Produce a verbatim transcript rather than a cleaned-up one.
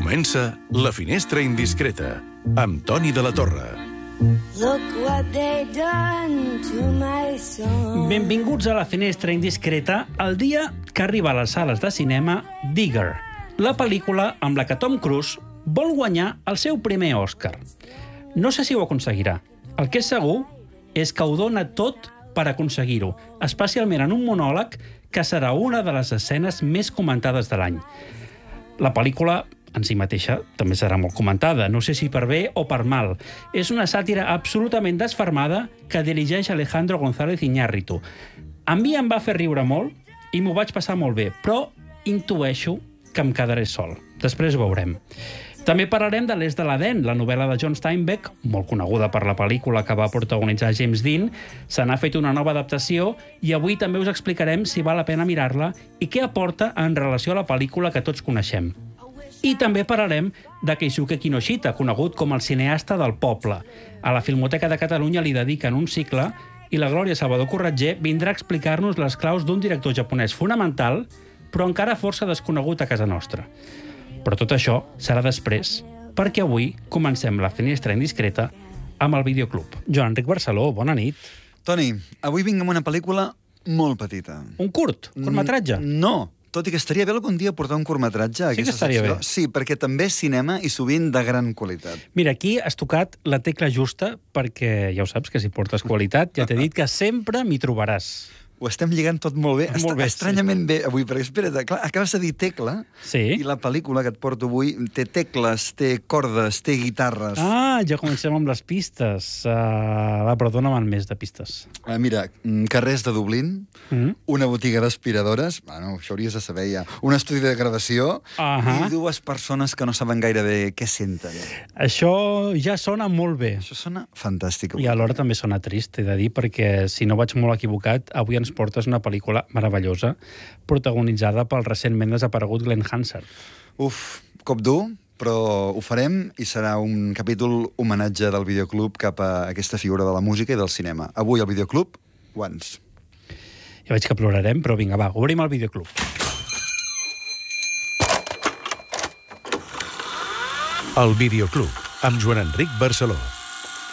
Comença La Finestra Indiscreta, amb Toni de la Torre. Look what they done to my song. Benvinguts a La Finestra Indiscreta, el dia que arriba a les sales de cinema Digger, la pel·lícula amb la que Tom Cruise vol guanyar el seu primer Òscar. No sé si ho aconseguirà. El que és segur és que ho dona tot per aconseguir-ho, especialment en un monòleg que serà una de les escenes més comentades de l'any. La pel·lícula en si mateixa també serà molt comentada, no sé si per bé o per mal. És una sàtira absolutament desfermada que dirigeix Alejandro González Iñárritu. A mi em va fer riure molt i m'ho vaig passar molt bé, però intueixo que em quedaré sol. Després ho veurem. També parlarem de l'Est de l'Edèn, la novel·la de John Steinbeck, molt coneguda per la pel·lícula que va protagonitzar James Dean. Se n'ha fet una nova adaptació i avui també us explicarem si val la pena mirar-la i què aporta en relació a la pel·lícula que tots coneixem. I també parlarem de Keisuke Kinoshita, conegut com el cineasta del poble. A la Filmoteca de Catalunya li dediquen un cicle i la Glòria Salvador Corretger vindrà a explicar-nos les claus d'un director japonès fonamental, però encara força desconegut a casa nostra. Però tot això serà després, perquè avui comencem La Finestra Indiscreta amb el Videoclub. Joan Enric Barceló, bona nit. Toni, avui vinc amb una pel·lícula molt petita. Un curt? Curtmetratge? Mm, no, tot i que estaria bé algun dia portar un curtmetratge a Sí que aquesta estaria secció. bé. Sí, perquè també és cinema i sovint de gran qualitat. Mira, aquí has tocat la tecla justa perquè ja ho saps, que si portes qualitat, ja t'he dit que sempre m'hi trobaràs. Ho estem lligant tot molt bé, Molt bé, estranyament bé avui, perquè espera't, clar, acabes de dir tecla, Sí. i la pel·lícula que et porto avui té tecles, té cordes, té guitarres. Ah, ja comencem amb les pistes. Uh, va, però dona'm més de pistes. Uh, mira, mm, carrers de Dublín, Mm. una botiga d'aspiradores, bueno, això hauries de saber ja, un estudi de gravació, Ahà. i dues persones que no saben gaire bé què senten. Això ja sona molt bé. Això sona fantàstic. I alhora també sona trist, he de dir, perquè, si no vaig molt equivocat, avui ens portes una pel·lícula meravellosa protagonitzada pel recentment desaparegut Glenn Hansard. Uf, cop dur, però ho farem i serà un capítol homenatge del Videoclub cap a aquesta figura de la música i del cinema. Avui al Videoclub, Once. Ja veig que plorarem, però vinga, va, obrim el Videoclub. El Videoclub, amb Joan Enric Barceló.